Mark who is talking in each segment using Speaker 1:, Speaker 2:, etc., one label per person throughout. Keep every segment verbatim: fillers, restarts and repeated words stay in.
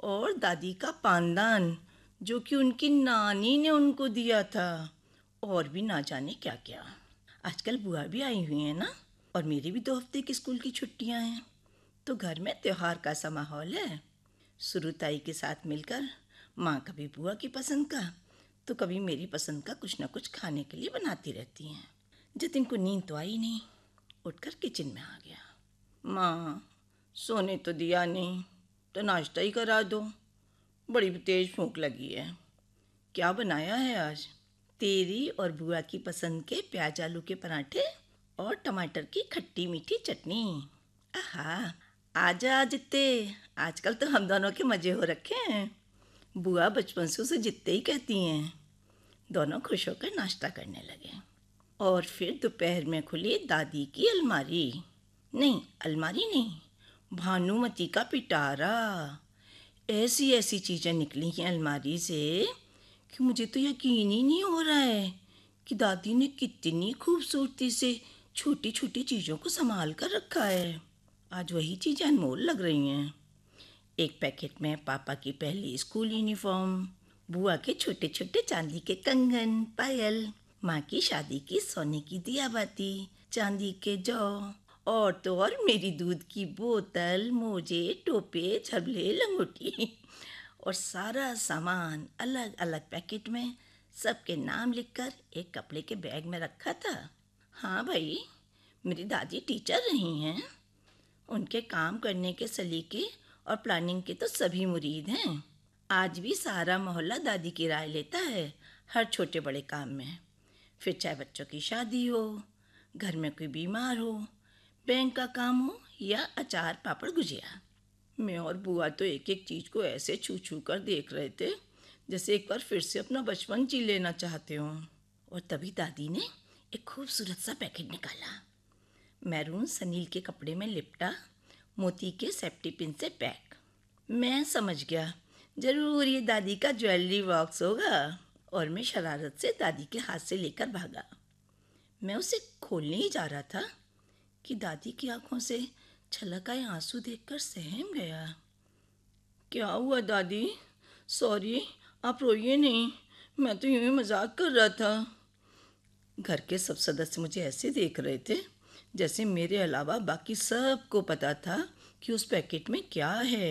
Speaker 1: और दादी का पानदान जो कि उनकी नानी ने उनको दिया था, और भी ना जाने क्या क्या। आजकल बुआ भी आई हुई है ना, और मेरी भी दो हफ्ते की स्कूल की छुट्टियां हैं, तो घर में त्योहार का सा माहौल है। सुरुताई के साथ मिलकर माँ कभी बुआ की पसंद का तो कभी मेरी पसंद का कुछ ना कुछ खाने के लिए बनाती रहती हैं। जतिन को नींद तो आई नहीं, उठकर किचन में आ गया। माँ, सोने तो दिया नहीं, तो नाश्ता ही करा दो, बड़ी तेज भूख लगी है। क्या बनाया है आज? तेरी और बुआ की पसंद के प्याज आलू के पराठे और टमाटर की खट्टी मीठी चटनी। आहा, आजा जित्ते, आजकल तो हम दोनों के मजे हो रखे हैं। बुआ बचपन से उसे जित्ते ही कहती हैं। दोनों खुश होकर नाश्ता करने लगे और फिर दोपहर में खुली दादी की अलमारी। नहीं, अलमारी नहीं, भानुमति का पिटारा। ऐसी ऐसी चीज़ें निकली हैं अलमारी से कि मुझे तो यकीन ही नहीं हो रहा है कि दादी ने कितनी खूबसूरती से छोटी छोटी चीज़ों को संभाल कर रखा है। आज वही चीज़ें अनमोल लग रही हैं। एक पैकेट में पापा की पहली स्कूल यूनिफॉर्म, बुआ के छोटे छोटे चांदी के कंगन पायल, माँ की शादी की सोने की दिया बाती, चांदी के जौ, और तो और मेरी दूध की बोतल, मोजे, टोपे, झबले, लंगोटी, और सारा सामान अलग अलग पैकेट में सबके नाम लिखकर एक कपड़े के बैग में रखा था। हाँ भाई, मेरी दादी टीचर रही हैं, उनके काम करने के सलीके और प्लानिंग के तो सभी मुरीद हैं। आज भी सारा मोहल्ला दादी की राय लेता है हर छोटे बड़े काम में, फिर चाहे बच्चों की शादी हो, घर में कोई बीमार हो, बैंक का काम हो या अचार पापड़ गुजिया। मैं और बुआ तो एक एक चीज़ को ऐसे छू छू कर देख रहे थे जैसे एक बार फिर से अपना बचपन जी लेना चाहते हों। और तभी दादी ने एक खूबसूरत सा पैकेट निकाला, मैरून सनील के कपड़े में लिपटा, मोती के सेफ्टी पिन से पैक। मैं समझ गया, जरूर ये दादी का ज्वेलरी बॉक्स होगा, और मैं शरारत से दादी के हाथ से लेकर भागा। मैं उसे खोलने ही जा रहा था कि दादी की आंखों से छलक आए आंसू देखकर सहम गया। क्या हुआ दादी? सॉरी, आप रोइए नहीं, मैं तो यूं ही मजाक कर रहा था। घर के सब सदस्य मुझे ऐसे देख रहे थे जैसे मेरे अलावा बाकी सबको पता था कि उस पैकेट में क्या है।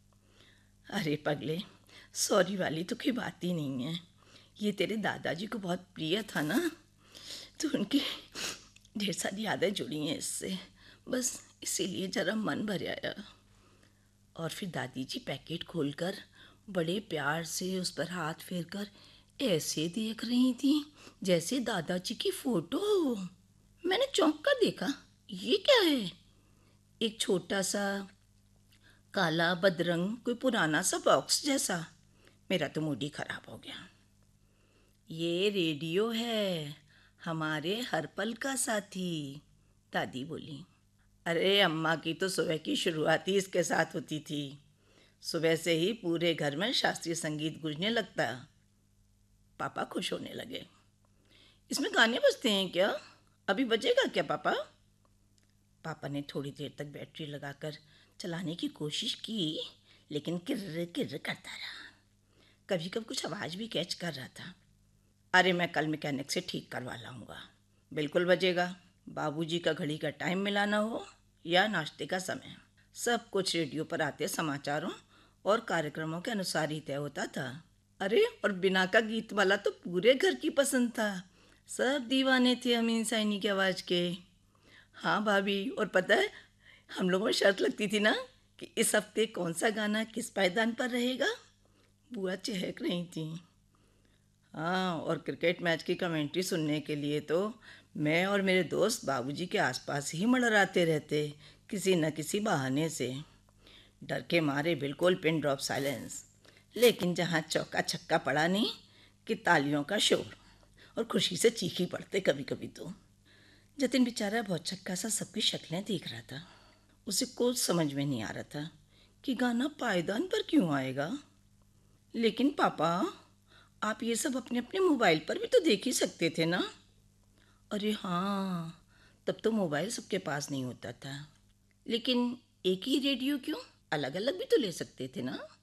Speaker 1: अरे पगले, सॉरी वाली तो कोई बात ही नहीं है, ये तेरे दादाजी को बहुत प्रिय था ना, तो उनकी ढेर सारी यादें जुड़ी हैं इससे, बस इसीलिए जरा मन भर आया। और फिर दादी जी पैकेट खोलकर बड़े प्यार से उस पर हाथ फेरकर ऐसे देख रही थी जैसे दादाजी की फोटो हो। मैंने चौंक कर देखा, ये क्या है? एक छोटा सा काला बदरंग कोई पुराना सा बॉक्स जैसा। मेरा तो मूड ही खराब हो गया। ये रेडियो है, हमारे हर पल का साथी, दादी बोली। अरे अम्मा की तो सुबह की शुरुआत ही इसके साथ होती थी। सुबह से ही पूरे घर में शास्त्रीय संगीत गूंजने लगता। पापा खुश होने लगे। इसमें गाने बजते हैं क्या? अभी बजेगा क्या पापा? पापा ने थोड़ी देर तक बैटरी लगाकर चलाने की कोशिश की, लेकिन किर्र किर्र करता रहा। कभी कभी कुछ आवाज़ भी कैच कर रहा था। अरे मैं कल मैकेनिक से ठीक करवा लाऊंगा, बिल्कुल बजेगा। बाबूजी का घड़ी का टाइम मिलाना हो या नाश्ते का समय, सब कुछ रेडियो पर आते समाचारों और कार्यक्रमों के अनुसार ही तय होता था। अरे और बिना का गीत वाला तो पूरे घर की पसंद था, सब दीवाने थे अमीन सैनी की आवाज़ के। हाँ भाभी, और पता है हम लोगों में शर्त लगती थी ना कि इस हफ्ते कौन सा गाना किस पायदान पर रहेगा। बुआ चहक रही थी। हाँ, और क्रिकेट मैच की कमेंट्री सुनने के लिए तो मैं और मेरे दोस्त बाबूजी के आसपास ही मंडराते रहते, किसी न किसी बहाने से। डर के मारे बिल्कुल पिन ड्रॉप साइलेंस, लेकिन जहाँ चौका छक्का पड़ा नहीं कि तालियों का शोर, और खुशी से चीख ही पड़ते कभी कभी तो। जतिन बेचारा बहुत छक्का सा सबकी शक्लें देख रहा था। उसे कुछ समझ में नहीं आ रहा था कि गाना पायदान पर क्यों आएगा। लेकिन पापा, आप ये सब अपने अपने मोबाइल पर भी तो देख ही सकते थे ना। अरे हाँ, तब तो मोबाइल सबके पास नहीं होता था। लेकिन एक ही रेडियो क्यों, अलग अलग भी तो ले सकते थे ना।